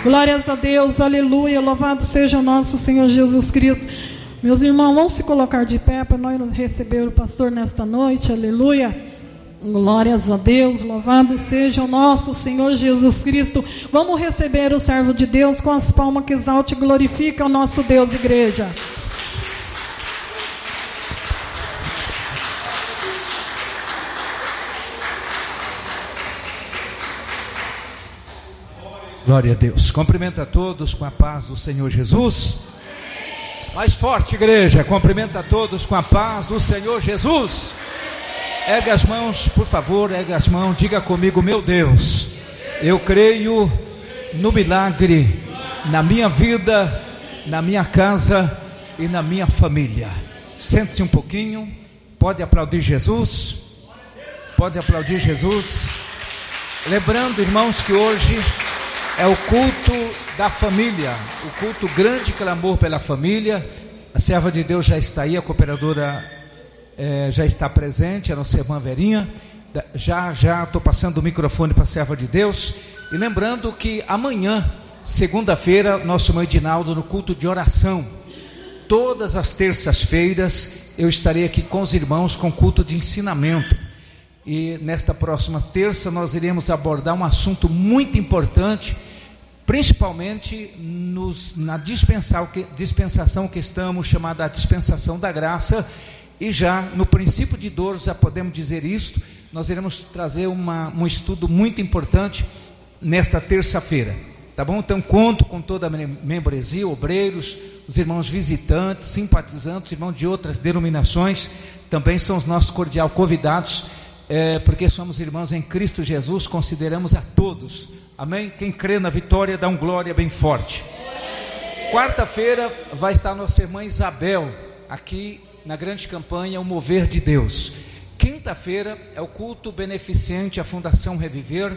Glórias a Deus, aleluia, louvado seja o nosso Senhor Jesus Cristo. Meus irmãos, vamos se colocar de pé para nós receber o pastor nesta noite, aleluia. Glórias a Deus, louvado seja o nosso Senhor Jesus Cristo. Vamos receber o servo de Deus com as palmas que exalte e glorifica o nosso Deus, igreja. Glória a Deus. Cumprimenta a todos com a paz do Senhor Jesus. Mais forte, igreja. Cumprimenta a todos com a paz do Senhor Jesus. Ergue as mãos, por favor, ergue as mãos. Diga comigo: meu Deus, eu creio no milagre na minha vida, na minha casa e na minha família. Sente-se um pouquinho. Pode aplaudir Jesus. Pode aplaudir Jesus. Lembrando, irmãos, que hoje é o culto da família, o culto grande clamor pela família. A serva de Deus já está aí, a cooperadora já está presente, a nossa irmã Verinha. Já estou passando o microfone para a serva de Deus. E lembrando que amanhã, segunda-feira, nosso irmão Edinaldo no culto de oração. Todas as terças-feiras eu estarei aqui com os irmãos com culto de ensinamento. E nesta próxima terça nós iremos abordar um assunto muito importante, principalmente na dispensação que estamos, chamada a dispensação da graça. E já no princípio de dor, já podemos dizer isso, nós iremos trazer um estudo muito importante nesta terça-feira, tá bom? Então conto com toda a membresia, obreiros, os irmãos visitantes, simpatizantes, irmãos de outras denominações, também são os nossos cordial convidados, porque somos irmãos em Cristo Jesus, consideramos a todos, amém? Quem crê na vitória, dá um glória bem forte. Quarta-feira vai estar nossa irmã Isabel, aqui na grande campanha O Mover de Deus. Quinta-feira é o culto beneficente à Fundação Reviver.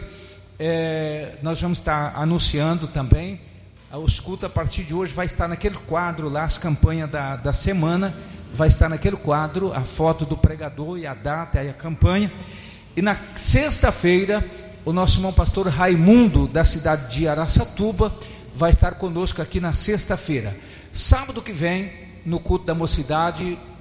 Nós vamos estar anunciando também os cultos. A partir de hoje vai estar naquele quadro lá, as campanhas da semana, vai estar naquele quadro a foto do pregador e a data e a campanha. E na sexta-feira o nosso irmão pastor Raimundo, da cidade de Araçatuba, vai estar conosco aqui na sexta-feira. Sábado que vem, no culto da mocidade,